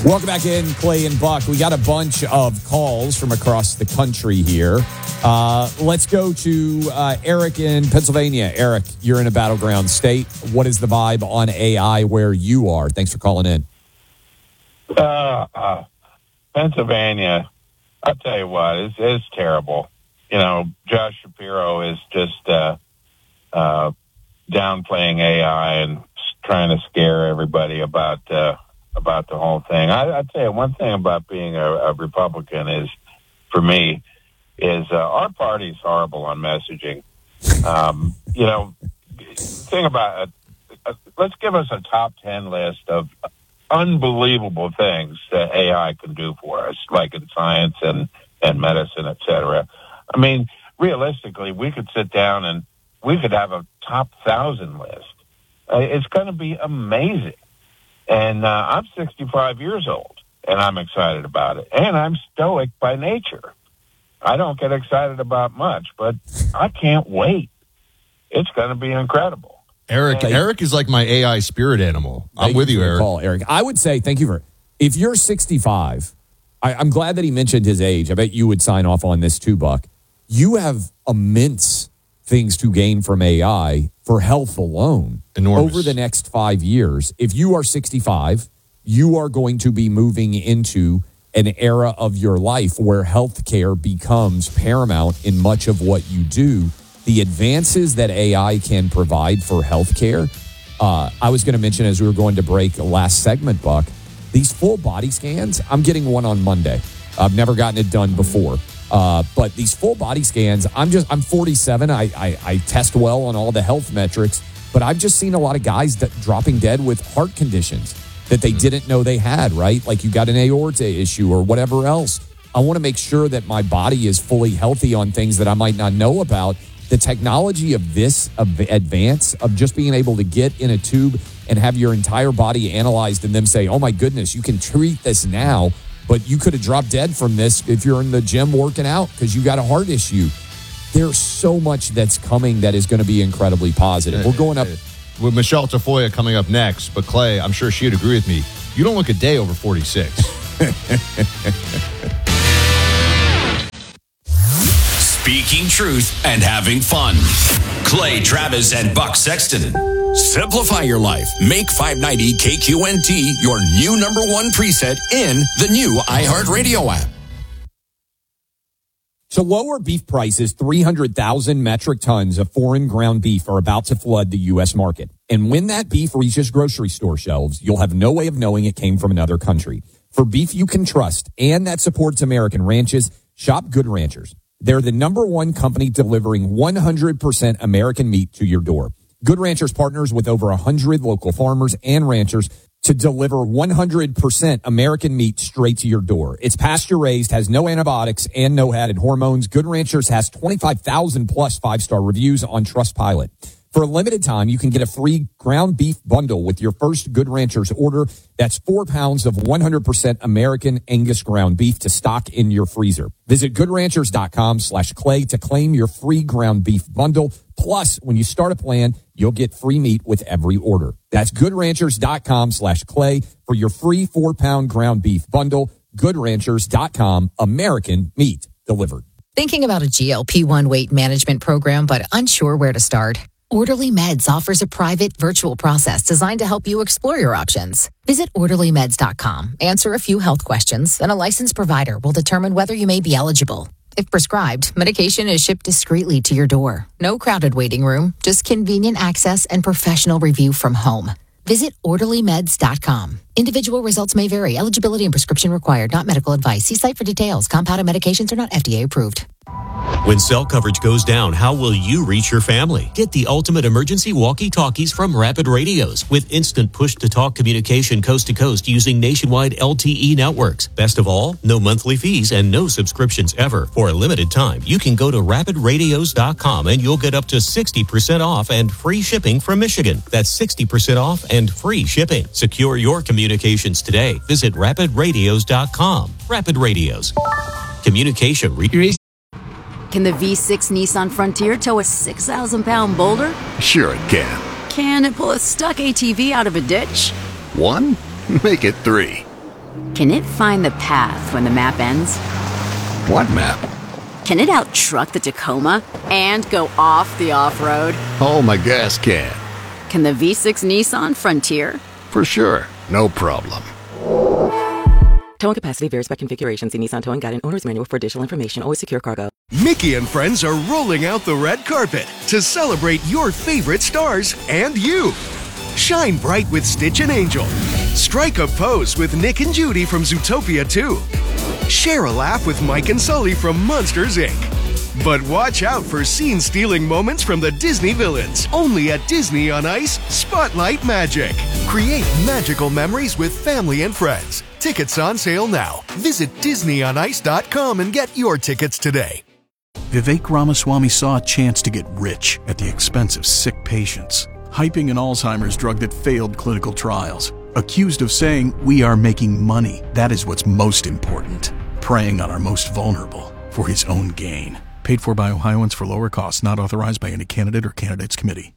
Welcome back in, Clay and Buck. We got a bunch of calls from across the country here. Let's go to Eric in Pennsylvania. Eric, you're in a battleground state. What is the vibe on AI where you are? Thanks for calling in. Pennsylvania, I'll tell you what, it's terrible. You know, Josh Shapiro is just downplaying AI and trying to scare everybody about the whole thing. I'd say one thing about being a Republican is, for me, our party's horrible on messaging. You know, think about it. Let's give us a top 10 list of unbelievable things that AI can do for us, like in science and medicine, et cetera. I mean, realistically, we could sit down and we could have a top 1,000 list. It's going to be amazing. And I'm 65 years old, and I'm excited about it. And I'm stoic by nature. I don't get excited about much, but I can't wait. It's going to be incredible. Eric is like my AI spirit animal. I'm with you, Eric. Call, Eric. I would say, thank you for, if you're 65, I'm glad that he mentioned his age. I bet you would sign off on this too, Buck. You have immense things to gain from AI for health alone. Enormous. Over the next 5 years. If you are 65, you are going to be moving into an era of your life where healthcare becomes paramount in much of what you do. The advances that AI can provide for healthcare, I was going to mention as we were going to break last segment, Buck, these full body scans, I'm getting one on Monday. I've never gotten it done before. But these full body scans, I'm 47. I test well on all the health metrics, but I've just seen a lot of guys dropping dead with heart conditions that they didn't know they had, right? Like you got an aorta issue or whatever else. I want to make sure that my body is fully healthy on things that I might not know about. The technology of this advance of just being able to get in a tube and have your entire body analyzed and them say, oh my goodness, you can treat this now, but you could have dropped dead from this if you're in the gym working out because you got a heart issue. There's so much that's coming that is going to be incredibly positive. We're going up with Michelle Tafoya coming up next, but Clay, I'm sure she'd agree with me. You don't look a day over 46. Speaking truth and having fun. Clay Travis and Buck Sexton. Simplify your life. Make 590 KQNT your new number one preset in the new iHeartRadio app. To lower beef prices, 300,000 metric tons of foreign ground beef are about to flood the U.S. market. And when that beef reaches grocery store shelves, you'll have no way of knowing it came from another country. For beef you can trust and that supports American ranches, shop Good Ranchers. They're the number one company delivering 100% American meat to your door. Good Ranchers partners with over 100 local farmers and ranchers to deliver 100% American meat straight to your door. It's pasture-raised, has no antibiotics and no added hormones. Good Ranchers has 25,000 plus five-star reviews on Trustpilot. For a limited time, you can get a free ground beef bundle with your first Good Ranchers order. That's 4 pounds of 100% American Angus ground beef to stock in your freezer. Visit goodranchers.com/Clay to claim your free ground beef bundle. Plus, when you start a plan, you'll get free meat with every order. That's goodranchers.com/Clay for your free 4-pound ground beef bundle. Goodranchers.com, American meat delivered. Thinking about a GLP-1 weight management program, but unsure where to start? Orderly Meds offers a private virtual process designed to help you explore your options. Visit orderlymeds.com, answer a few health questions, and a licensed provider will determine whether you may be eligible. If prescribed, medication is shipped discreetly to your door. No crowded waiting room, just convenient access and professional review from home. Visit orderlymeds.com. Individual results may vary. Eligibility and prescription required, not medical advice. See site for details. Compounded medications are not FDA approved. When cell coverage goes down, how will you reach your family? Get the ultimate emergency walkie-talkies from Rapid Radios with instant push-to-talk communication coast to coast using nationwide LTE networks. Best of all, no monthly fees and no subscriptions ever. For a limited time, you can go to rapidradios.com and you'll get up to 60% off and free shipping from Michigan. That's 60% off and free shipping. Secure your communications today. Visit rapidradios.com. Rapid Radios. Communication reach. Can the V6 Nissan Frontier tow a 6,000-pound boulder? Sure it can. Can it pull a stuck ATV out of a ditch? 1? Make it 3. Can it find the path when the map ends? What map? Can it out-truck the Tacoma and go off the off-road? Oh, my gas can. Can the V6 Nissan Frontier? For sure. No problem. Towing capacity varies by configuration. See Nissan Towing Guide and Owner's Manual for additional information. Always secure cargo. Mickey and friends are rolling out the red carpet to celebrate your favorite stars and you. Shine bright with Stitch and Angel. Strike a pose with Nick and Judy from Zootopia 2. Share a laugh with Mike and Sully from Monsters, Inc. But watch out for scene-stealing moments from the Disney villains. Only at Disney on Ice Spotlight Magic. Create magical memories with family and friends. Tickets on sale now. Visit DisneyOnIce.com and get your tickets today. Vivek Ramaswamy saw a chance to get rich at the expense of sick patients, hyping an Alzheimer's drug that failed clinical trials. Accused of saying, "We are making money. That is what's most important." Preying on our most vulnerable for his own gain. Paid for by Ohioans for lower costs, not authorized by any candidate or candidates committee.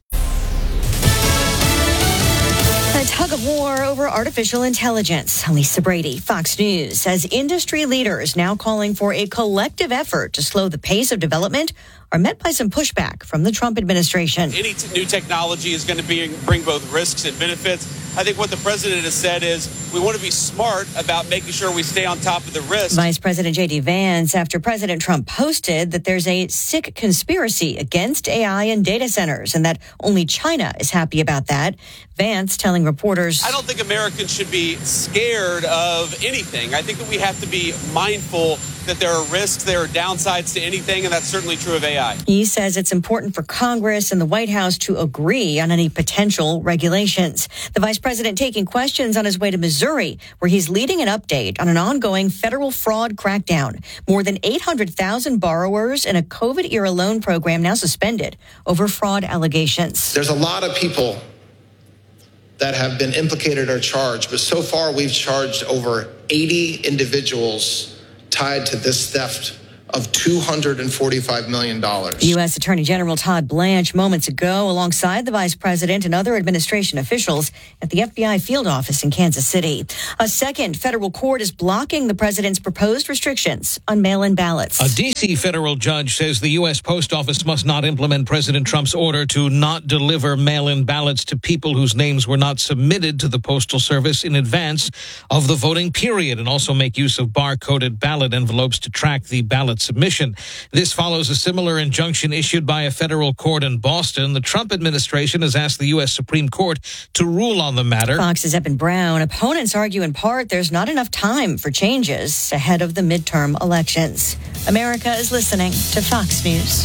A tug of war over artificial intelligence. Lisa Brady, Fox News, says industry leaders now calling for a collective effort to slow the pace of development are met by some pushback from the Trump administration. Any new technology is going to bring both risks and benefits. I think what the president has said is we want to be smart about making sure we stay on top of the risks. Vice President J.D. Vance, after President Trump posted that there's a sick conspiracy against AI and data centers and that only China is happy about that. Vance telling reporters, I don't think Americans should be scared of anything. I think that we have to be mindful that there are risks, there are downsides to anything, and that's certainly true of AI. He says it's important for Congress and the White House to agree on any potential regulations. The vice president taking questions on his way to Missouri, where he's leading an update on an ongoing federal fraud crackdown. More than 800,000 borrowers in a COVID-era loan program now suspended over fraud allegations. There's a lot of people that have been implicated or charged, but so far we've charged over 80 individuals tied to this theft of $245 million. U.S. Attorney General Todd Blanche moments ago alongside the vice president and other administration officials at the FBI field office in Kansas City. A second federal court is blocking the president's proposed restrictions on mail-in ballots. A D.C. federal judge says the U.S. Post Office must not implement President Trump's order to not deliver mail-in ballots to people whose names were not submitted to the Postal Service in advance of the voting period, and also make use of bar-coded ballot envelopes to track the ballot submission. This follows a similar injunction issued by a federal court in Boston. The Trump administration has asked the U.S. Supreme Court to rule on the matter. Fox's Evan Brown. Opponents argue in part there's not enough time for changes ahead of the midterm elections. America is listening to Fox News.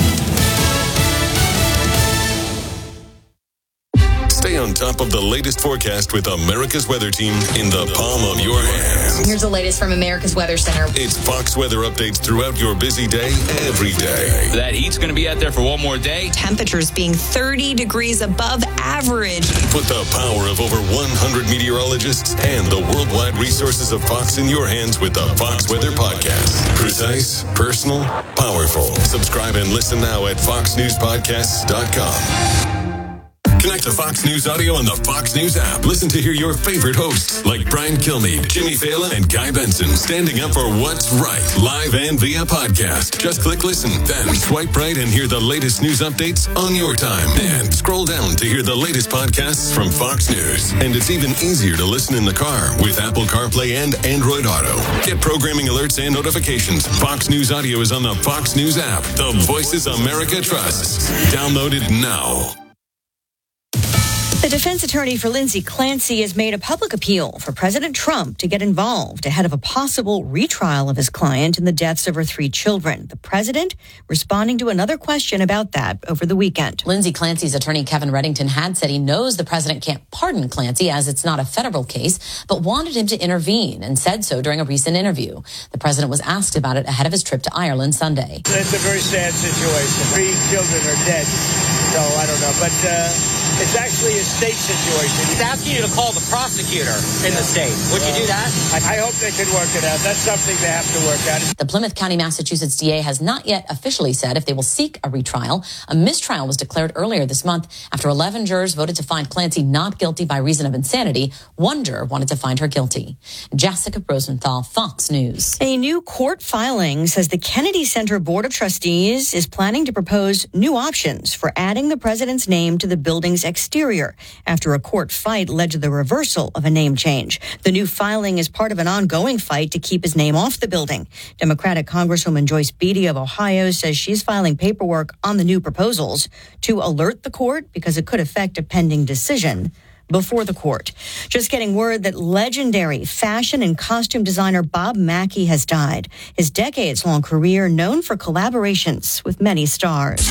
Stay on top of the latest forecast with America's Weather Team in the palm of your hand. Here's the latest from America's Weather Center. It's Fox weather updates throughout your busy day, every day. That heat's going to be out there for one more day. Temperatures being 30 degrees above average. Put the power of over 100 meteorologists and the worldwide resources of Fox in your hands with the Fox Weather Podcast. Precise, personal, powerful. Subscribe and listen now at foxnewspodcasts.com. Connect to Fox News Audio on the Fox News app. Listen to hear your favorite hosts like Brian Kilmeade, Jimmy Fallon, and Guy Benson standing up for what's right, live and via podcast. Just click listen, then swipe right and hear the latest news updates on your time. And scroll down to hear the latest podcasts from Fox News. And it's even easier to listen in the car with Apple CarPlay and Android Auto. Get programming alerts and notifications. Fox News Audio is on the Fox News app. The voices America trusts. Download it now. The defense attorney for Lindsay Clancy has made a public appeal for President Trump to get involved ahead of a possible retrial of his client in the deaths of her 3 children. The president responding to another question about that over the weekend. Lindsay Clancy's attorney, Kevin Reddington, had said he knows the president can't pardon Clancy as it's not a federal case, but wanted him to intervene and said so during a recent interview. The president was asked about it ahead of his trip to Ireland Sunday. It's a very sad situation. 3 children are dead, so I don't know. But It's actually a state situation. He's asking you to call the prosecutor in the state. Would you do that? I hope they can work it out. That's something they have to work out. The Plymouth County, Massachusetts DA has not yet officially said if they will seek a retrial. A mistrial was declared earlier this month after 11 jurors voted to find Clancy not guilty by reason of insanity. One juror wanted to find her guilty. Jessica Rosenthal, Fox News. A new court filing says the Kennedy Center Board of Trustees is planning to propose new options for adding the president's name to the building's exterior after a court fight led to the reversal of a name change. The new filing is part of an ongoing fight to keep his name off the building. Democratic Congresswoman Joyce Beatty of Ohio says she's filing paperwork on the new proposals to alert the court because it could affect a pending decision before the court. Just getting word that legendary fashion and costume designer Bob Mackie has died. His decades-long career known for collaborations with many stars,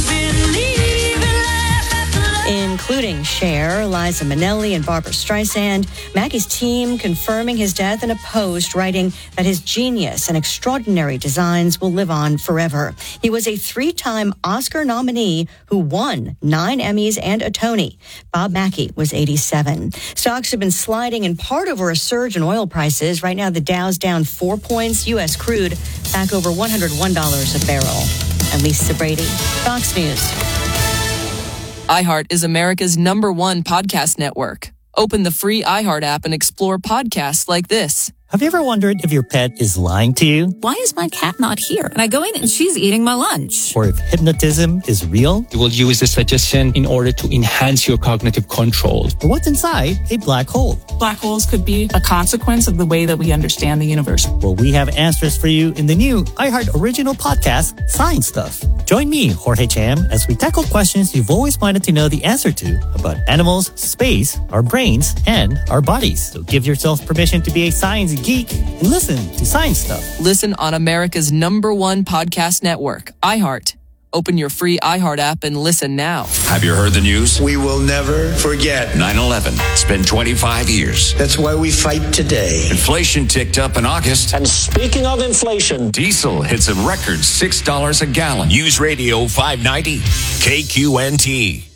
including Cher, Liza Minnelli, and Barbra Streisand. Mackie's team confirming his death in a post, writing that his genius and extraordinary designs will live on forever. He was a 3-time Oscar nominee who won 9 Emmys and a Tony. Bob Mackie was 87. Stocks have been sliding in part over a surge in oil prices. Right now, the Dow's down 4 points. U.S. crude back over $101 a barrel. I'm Lisa Brady, Fox News. iHeart is America's #1 podcast network. Open the free iHeart app and explore podcasts like this. Have you ever wondered if your pet is lying to you? Why is my cat not here? And I go in and she's eating my lunch. Or if hypnotism is real? You will use the suggestion in order to enhance your cognitive control. Or what's inside a black hole? Black holes could be a consequence of the way that we understand the universe. Well, we have answers for you in the new iHeart original podcast, Science Stuff. Join me, Jorge Cham, as we tackle questions you've always wanted to know the answer to about animals, space, our brains, and our bodies. So give yourself permission to be a science geek and listen to Science Stuff. Listen on America's #1 podcast network, iHeart. Open your free iHeart app and listen now. Have you heard the news? We will never forget 9/11. It's been 25 years. That's why we fight today. Inflation ticked up in August. And speaking of inflation, diesel hits a record $6 a gallon. News Radio 590, KQNT.